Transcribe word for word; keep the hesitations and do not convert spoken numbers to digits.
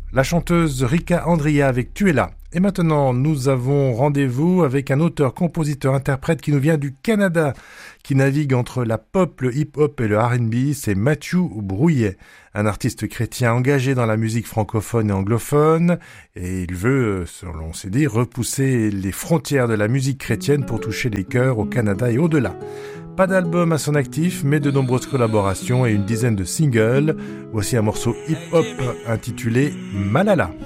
la chanteuse Rika Andria avec Tu es là. Et maintenant, nous avons rendez-vous avec un auteur, compositeur, interprète qui nous vient du Canada, qui navigue entre la pop, le hip-hop et le R and B. C'est Mathieu Brouillet, un artiste chrétien engagé dans la musique francophone et anglophone. Et il veut, selon ses dires, repousser les frontières de la musique chrétienne pour toucher les cœurs au Canada et au-delà. Pas d'album à son actif, mais de nombreuses collaborations et une dizaine de singles. Voici un morceau hip-hop intitulé Malala.